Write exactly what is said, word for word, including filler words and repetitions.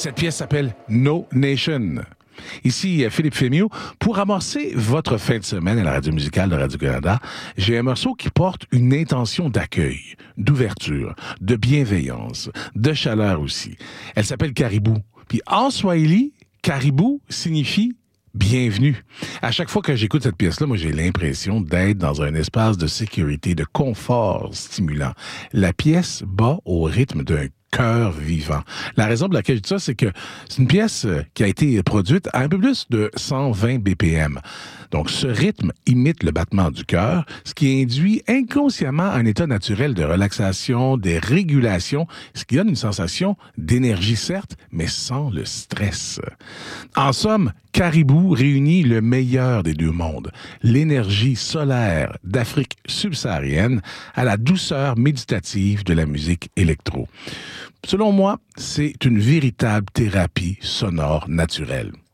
Cette pièce s'appelle No Nation. Ici, Philippe Fémieux. Pour amorcer votre fin de semaine à la radio musicale de Radio-Canada, j'ai un morceau qui porte une intention d'accueil, d'ouverture, de bienveillance, de chaleur aussi. Elle s'appelle Caribou. Puis en Swahili, Caribou signifie bienvenue. À chaque fois que j'écoute cette pièce-là, moi, j'ai l'impression d'être dans un espace de sécurité, de confort stimulant. La pièce bat au rythme d'un cœur vivant. La raison pour laquelle je dis ça, c'est que c'est une pièce qui a été produite à un peu plus de cent vingt B P M. Donc, ce rythme imite le battement du cœur, ce qui induit inconsciemment un état naturel de relaxation, de régulation, ce qui donne une sensation d'énergie, certes, mais sans le stress. En somme, Caribou réunit le meilleur des deux mondes, l'énergie solaire d'Afrique subsaharienne à la douceur méditative de la musique électro. Selon moi, c'est une véritable thérapie sonore naturelle.